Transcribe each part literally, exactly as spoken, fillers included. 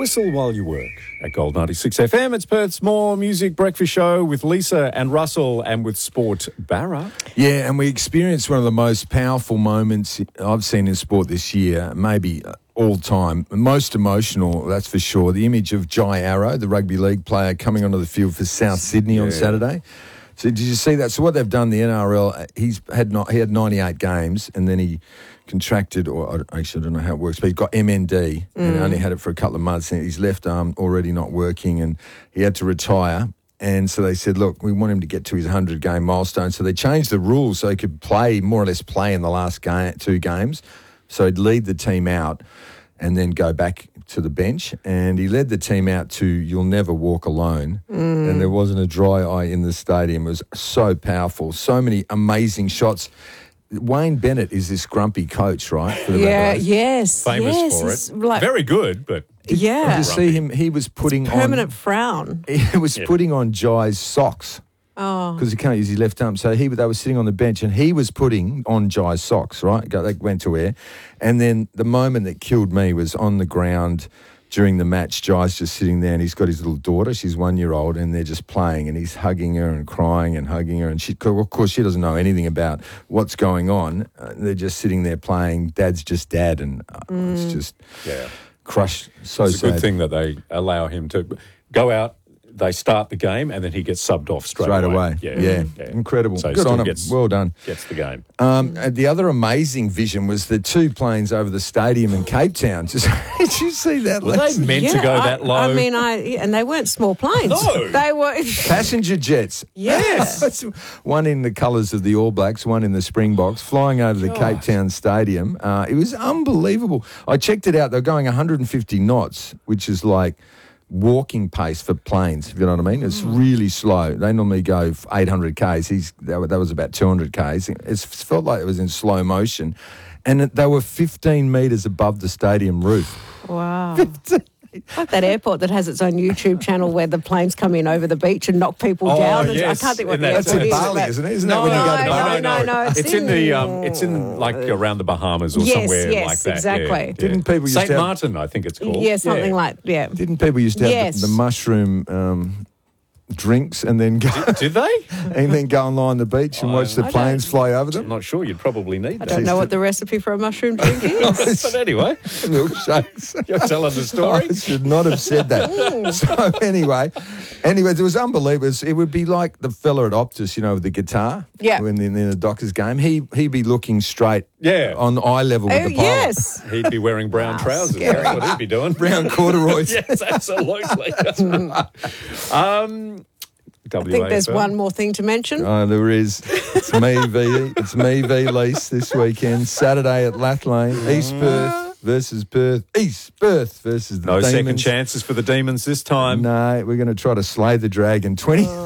Whistle while you work at Gold ninety-six F M. It's Perth's More Music Breakfast Show with Lisa and Russell and with Sport Barra. Yeah, and we experienced one of the most powerful moments I've seen in sport this year, maybe all time. Most emotional, that's for sure. The image of Jai Arrow, the rugby league player, coming onto the field for South Sydney yeah. on Saturday. So did you see that? So what they've done, the N R L, he's had not, he had ninety-eight games and then he contracted, or actually I don't know how it works, but he's got M N D mm. and only had it for a couple of months and his left arm already not working and he had to retire. And so they said, look, we want him to get to his one hundred game milestone. So they changed the rules so he could play, more or less play in the last game, two games. So he'd lead the team out and then go back to the bench. And he led the team out to You'll Never Walk Alone. Mm. And there wasn't a dry eye in the stadium. It was so powerful, so many amazing shots. Wayne Bennett is this grumpy coach, right? For the yeah, yes. Famous yes, for it. Like, Very good, but... Did, yeah. Did you see him? He was putting permanent on... Permanent frown. He was yeah. putting on Jai's socks. Oh. Because he can't use his left arm. So he, they were sitting on the bench and he was putting on Jai's socks, right? They went to air. And then the moment that killed me was on the ground during the match. Jai's just sitting there and he's got his little daughter. She's one year old and they're just playing and he's hugging her and crying and hugging her. And she, of course, she doesn't know anything about what's going on. Uh, they're just sitting there playing. Dad's just dad. And uh, mm. it's just yeah. crushed. So it's sad. a good thing that they allow him to go out. They start the game and then he gets subbed off straight, straight away. away. Yeah. Yeah. yeah, incredible. So good on him. Gets, well done. Gets the game. Um, and the other amazing vision was the two planes over the stadium in Cape Town. Just, did you see that? Were they meant yeah, to go I, that low? I mean, I and they weren't small planes. No, they were passenger jets. Yes, one in the colours of the All Blacks, one in the Springboks, flying over the God. Cape Town Stadium. Uh, it was unbelievable. I checked it out. They're going one hundred fifty knots, which is like walking pace for planes, if you know what I mean. It's really slow. They normally go eight hundred kays. He's that was about two hundred kays. It felt like it was in slow motion. And they were fifteen metres above the stadium roof. Wow. fifteen Like that airport that has its own YouTube channel where the planes come in over the beach and knock people oh, down. And yes. I can't think what and the that's airport in is. Bali, isn't it? Isn't no, that when you go to no, Bali? No, no, no. It's, it's in, in the um, it's in like around the Bahamas or yes, somewhere yes, like that. Exactly. Yeah, yeah. Didn't people used Saint to have, Martin, I think it's called. Yeah, something yeah. like yeah. Didn't people used to have yes. the, the mushroom um, drinks and then go did, did they and then go and lie on the beach and watch the I planes fly over them? I'm not sure. You'd probably need that. I don't know what the recipe for a mushroom drink is. But anyway, milkshakes. You're telling the story. I should not have said that. So anyway, anyway, it was unbelievable. It would be like the fella at Optus, you know, with the guitar. Yeah. When in, in the Dockers game, he he'd be looking straight. Yeah. On eye level with oh, the pilot. Yes. He'd be wearing brown Wow, trousers. scary. That's what he'd be doing. Brown corduroys. Yes, absolutely. That's right. Um. I think there's one more thing to mention. Oh, there is. It's me v it's me v Lease this weekend. Saturday at Lathlane, East Perth versus Perth. East Perth versus the no Demons. second chances for the Demons this time. No, we're going to try to slay the Dragon.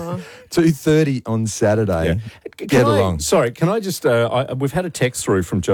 Twenty-two thirty on Saturday. Yeah. Get I, along. Sorry, can I just? Uh, I, we've had a text through from Joe.